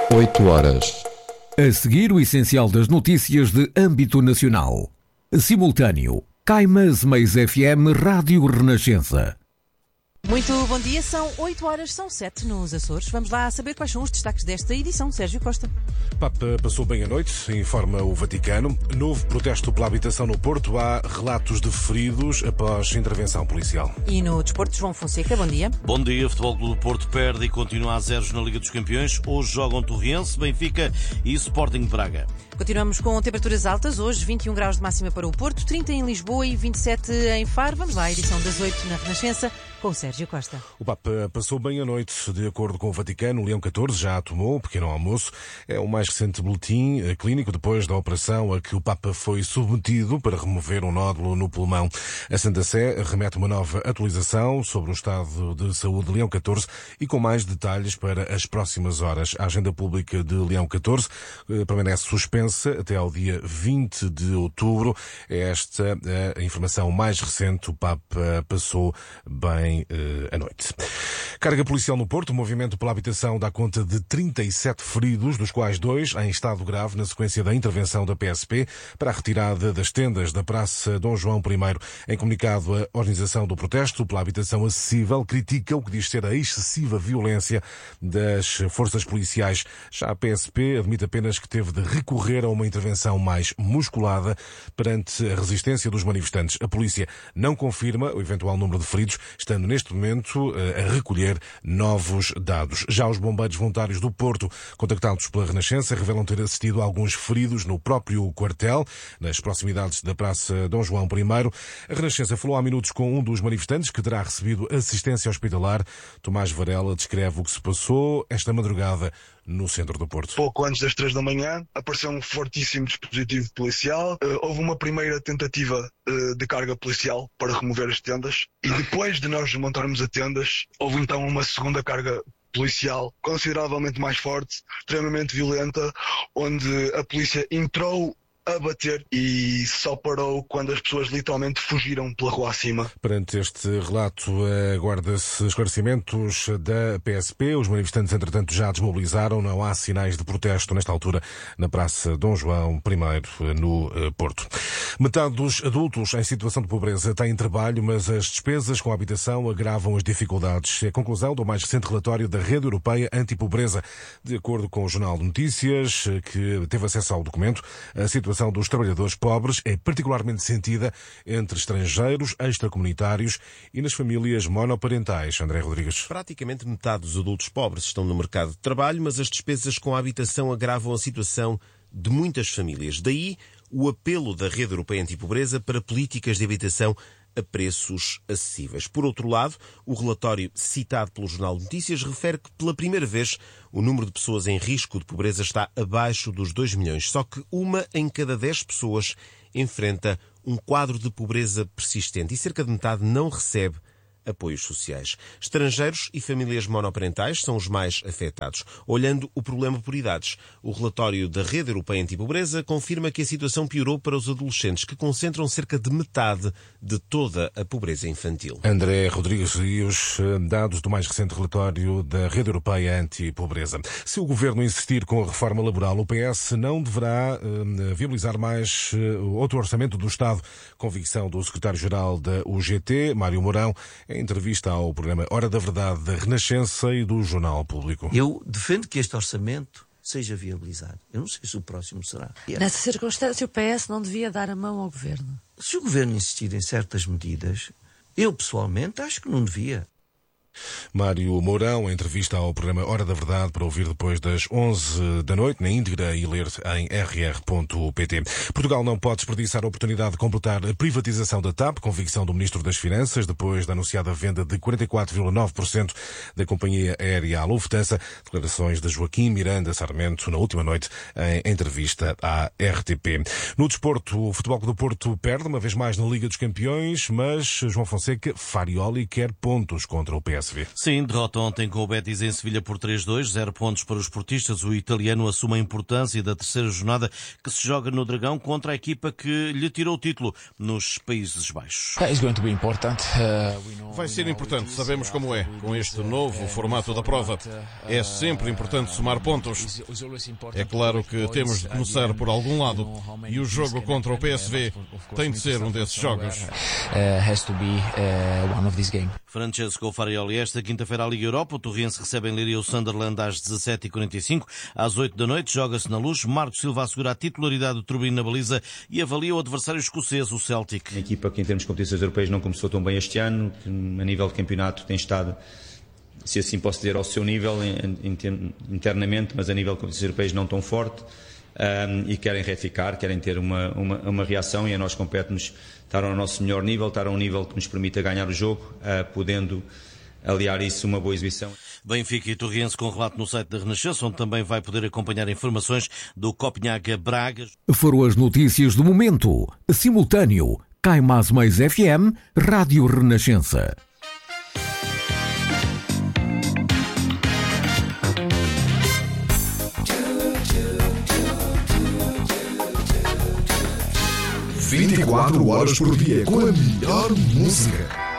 8 horas. A seguir, o essencial das notícias de âmbito nacional. Simultâneo. Caimas Mais FM Rádio Renascença. Muito bom dia, são 8 horas, são 7 nos Açores. Vamos lá saber quais são os destaques desta edição. Sérgio Costa. Papa passou bem a noite, informa o Vaticano. Novo protesto pela habitação no Porto. Há relatos de feridos após intervenção policial. E no desporto, João Fonseca, bom dia. Bom dia, Futebol Clube do Porto perde e continua a zeros na Liga dos Campeões. Hoje jogam Torriense, Benfica e Sporting de Braga. Continuamos com temperaturas altas. Hoje 21 graus de máxima para o Porto, 30 em Lisboa e 27 em Faro. Vamos lá, a edição das 8 na Renascença com o Sérgio Costa. O Papa passou bem a noite. De acordo com o Vaticano, o Leão XIV já tomou o pequeno almoço. É o mais recente boletim clínico depois da operação a que o Papa foi submetido para remover um nódulo no pulmão. A Santa Sé remete uma nova atualização sobre o estado de saúde de Leão XIV e com mais detalhes para as próximas horas. A agenda pública de Leão XIV permanece suspensa até ao dia 20 de outubro. É esta a informação mais recente. O Papa passou bem a noite. Carga policial no Porto. O movimento pela habitação dá conta de 37 feridos, dos quais 2 em estado grave na sequência da intervenção da PSP para a retirada das tendas da Praça Dom João I. Em comunicado, a organização do protesto pela habitação acessível critica o que diz ser a excessiva violência das forças policiais. Já a PSP admite apenas que teve de recorrer a uma intervenção mais musculada perante a resistência dos manifestantes. A polícia não confirma o eventual número de feridos, estando neste momento a recolher novos dados. Já os bombeiros voluntários do Porto, contactados pela Renascença, revelam ter assistido a alguns feridos no próprio quartel, nas proximidades da Praça Dom João I. A Renascença falou há minutos com um dos manifestantes que terá recebido assistência hospitalar. Tomás Varela descreve o que se passou esta madrugada no centro do Porto. Pouco antes das 3 da manhã, apareceu um fortíssimo dispositivo policial. Houve uma primeira tentativa de carga policial para remover as tendas e depois de nós desmontarmos as tendas, houve então uma segunda carga policial consideravelmente mais forte, extremamente violenta, onde a polícia entrou a bater e só parou quando as pessoas literalmente fugiram pela rua acima. Perante este relato, aguarda-se esclarecimentos da PSP. Os manifestantes, entretanto, já desmobilizaram. Não há sinais de protesto nesta altura na Praça Dom João I, no Porto. Metade dos adultos em situação de pobreza têm trabalho, mas as despesas com a habitação agravam as dificuldades. É a conclusão do mais recente relatório da Rede Europeia Antipobreza. De acordo com o Jornal de Notícias, que teve acesso ao documento, a situação dos trabalhadores pobres é particularmente sentida entre estrangeiros, extracomunitários e nas famílias monoparentais. André Rodrigues. Praticamente metade dos adultos pobres estão no mercado de trabalho, mas as despesas com a habitação agravam a situação de muitas famílias. Daí o apelo da Rede Europeia Antipobreza para políticas de habitação a preços acessíveis. Por outro lado, o relatório citado pelo Jornal de Notícias refere que, pela primeira vez, o número de pessoas em risco de pobreza está abaixo dos 2 milhões. Só que 1 em cada 10 pessoas enfrenta um quadro de pobreza persistente e cerca de metade não recebe apoios sociais. Estrangeiros e famílias monoparentais são os mais afetados. Olhando o problema por idades, o relatório da Rede Europeia Antipobreza confirma que a situação piorou para os adolescentes, que concentram cerca de metade de toda a pobreza infantil. André Rodrigues e os dados do mais recente relatório da Rede Europeia Antipobreza. Se o Governo insistir com a reforma laboral, o PS não deverá viabilizar mais outro orçamento do Estado. Convicção do secretário-geral da UGT, Mário Mourão, em entrevista ao programa Hora da Verdade da Renascença e do Jornal Público. Eu defendo que este orçamento seja viabilizado. Eu não sei se o próximo será. Nessa circunstância, o PS não devia dar a mão ao Governo. Se o Governo insistir em certas medidas, eu pessoalmente acho que não devia. Mário Mourão, em entrevista ao programa Hora da Verdade, para ouvir depois das 11 da noite, na íntegra, e ler em rr.pt. Portugal não pode desperdiçar a oportunidade de completar a privatização da TAP, convicção do Ministro das Finanças, depois da anunciada venda de 44,9% da companhia aérea à Lufthansa. Declarações de Joaquim Miranda Sarmento na última noite, em entrevista à RTP. No desporto, o Futebol Clube do Porto perde uma vez mais na Liga dos Campeões, mas João Fonseca, Farioli quer pontos contra o PSG. PSV. Sim, derrota ontem com o Betis em Sevilha por 3-2, 0 pontos para os portistas. O italiano assume a importância da terceira jornada que se joga no Dragão contra a equipa que lhe tirou o título nos Países Baixos. Vai ser importante, sabemos como é, com este novo formato da prova. É sempre importante somar pontos. É claro que temos de começar por algum lado e o jogo contra o PSV tem de ser um desses jogos. Francesco Farioli, esta quinta-feira a Liga Europa, o Torrense recebe em Leiria o Sunderland às 17h45. Às 8 da noite joga-se na Luz. Marcos Silva assegura a titularidade do Turbino na baliza e avalia o adversário escocês, o Celtic. Uma equipa que em termos de competições europeias não começou tão bem este ano, que a nível de campeonato tem estado, se assim posso dizer, ao seu nível internamente, mas a nível de competições europeias não tão forte. E querem retificar, querem ter uma reação, e a nós compete-nos estar ao nosso melhor nível, estar a um nível que nos permita ganhar o jogo, podendo aliar isso a uma boa exibição. Benfica e Torrense com relato no site da Renascença, onde também vai poder acompanhar informações do Copenhaga Braga. Foram as notícias do momento. Simultâneo, Caimás Mais FM, Rádio Renascença. Vinte e 24 horas por dia com a melhor música.